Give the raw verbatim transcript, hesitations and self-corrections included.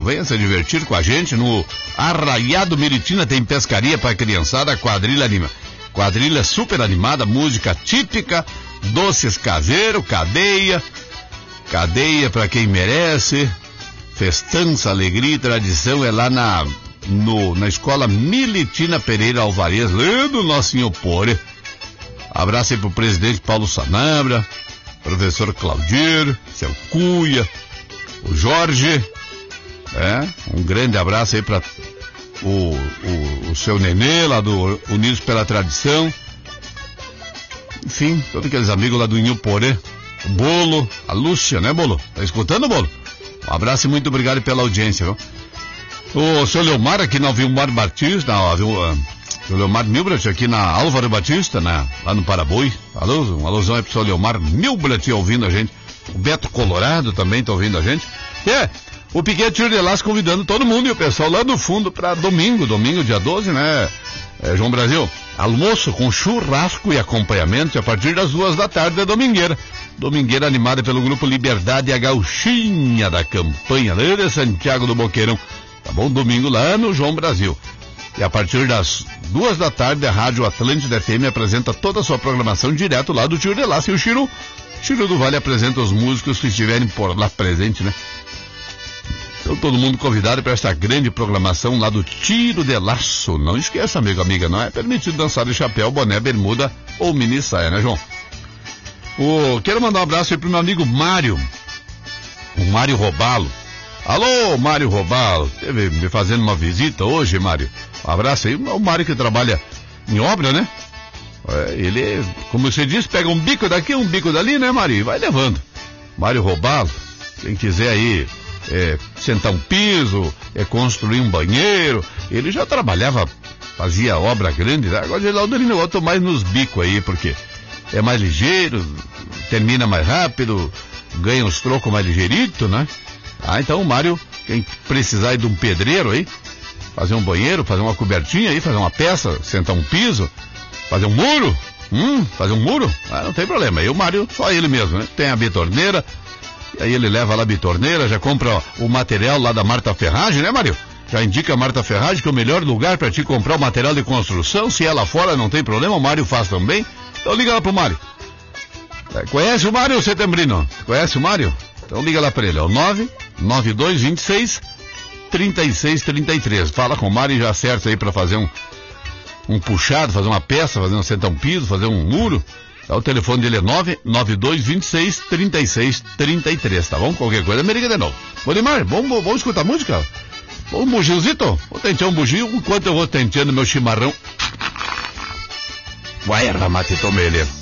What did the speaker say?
Venha se divertir com a gente no Arraiado Meritina, tem pescaria para criançada, quadrilha anima, quadrilha super animada, música típica, doces caseiro, cadeia, cadeia para quem merece, festança, alegria e tradição é lá na, no, na escola Militina Pereira Alvarez, lá do Nocinho Pore. Abraço aí pro presidente Paulo Sanabra, professor Claudir, seu Cuia, o Jorge. É, um grande abraço aí para o, o, o seu Nenê lá do Unidos pela Tradição. Enfim, todos aqueles amigos lá do Inho Porê. O Bolo, a Lúcia, né, Bolo? Tá escutando, Bolo? Um abraço e muito obrigado pela audiência, viu? O seu Leomar aqui na Vilmar Batista, na, viu, uh, o Leomar Milbrat aqui na Álvaro Batista, né, lá no Paraboi. Alô, um alusão aí pro seu Leomar Milbrat ouvindo a gente. O Beto Colorado também tá ouvindo a gente. É. O Piquet Tiro de Laço convidando todo mundo e o pessoal lá do fundo para domingo, domingo dia doze, né, é, João Brasil? Almoço com churrasco e acompanhamento a partir das duas da tarde da domingueira. Domingueira animada pelo Grupo Liberdade, a gauchinha da campanha lá de Santiago do Boqueirão. Tá bom? Domingo lá no João Brasil. E a partir das duas da tarde, a Rádio Atlântida F M apresenta toda a sua programação direto lá do Tiro de Laço. E o Chiro, Chiro do Vale apresenta os músicos que estiverem por lá presentes, né? Então todo mundo convidado para esta grande programação lá do Tiro de Laço. Não esqueça, amigo, amiga, não é permitido dançar de chapéu, boné, bermuda ou mini saia, né, João? O, quero mandar um abraço aí pro meu amigo Mário, o Mário Robalo. Alô, Mário Robalo, esteve me fazendo uma visita hoje, Mário. Um abraço aí, o Mário que trabalha em obra, né? É, ele, como você diz, pega um bico daqui, um bico dali, né, Mário? E vai levando. Mário Robalo, quem quiser aí É, sentar um piso, é, construir um banheiro. Ele já trabalhava, fazia obra grande, né? Agora ele Laudelino, eu tô mais nos bicos aí, porque é mais ligeiro, termina mais rápido, ganha uns trocos mais ligeirito, né? Ah, então o Mário, quem precisar aí de um pedreiro aí, fazer um banheiro, fazer uma cobertinha aí, fazer uma peça, sentar um piso, fazer um muro, hum, fazer um muro, ah, não tem problema. Aí o Mário, só ele mesmo, né? Tem a bitorneira. E aí ele leva lá a bitorneira, já compra ó, o material lá da Marta Ferragem, né, Mário? Já indica a Marta Ferragem que é o melhor lugar para te comprar o material de construção. Se é lá fora, não tem problema, o Mário faz também. Então liga lá pro Mário. É, conhece o Mário, Setembrino? Conhece o Mário? Então liga lá pra ele, ó, nove nove dois dois seis, três seis três três. Fala com o Mário e já acerta aí para fazer um, um puxado, fazer uma peça, fazer um sentar um piso, fazer um muro. O telefone dele é nove nove dois dois seis, três seis três três, tá bom? Qualquer coisa, me liga de novo. Bolimar, vamos, vamos escutar música? Um bugiozito? Vou tentar um bugio enquanto eu vou tentando meu chimarrão. Vai, Ramate, tome ele.